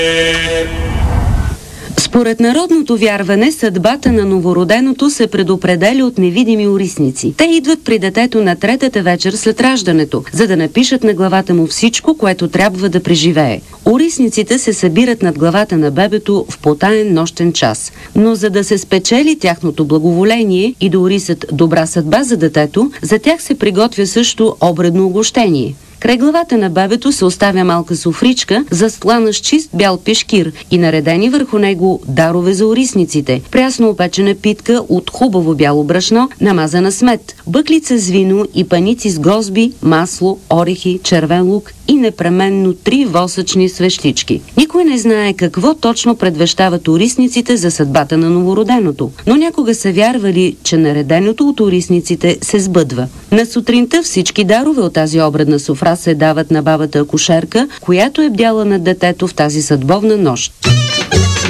Според народното вярване, съдбата на новороденото се предопределя от невидими орисници. Те идват при детето на третата вечер след раждането, за да напишат на главата му всичко, което трябва да преживее. Орисниците се събират над главата на бебето в потаен нощен час. Но за да се спечели тяхното благоволение и да орисат добра съдба за детето, за тях се приготвя също обредно угощение. Край главата на бебето се оставя малка софричка, застлана с чист бял пешкир и наредени върху него дарове за орисниците. Прясно опечена питка от хубаво бяло брашно, намазана с мед, бъклица с вино и паници с гозби, масло, орехи, червен лук и непременно 3 восъчни свещички. Никой не знае какво точно предвещават орисниците за съдбата на новороденото, но някога са вярвали, че нареденото от орисниците се сбъдва. На сутринта всички дарове от тази обредна софра се дават на бабата акушерка, която е бдяла над детето в тази съдбовна нощ.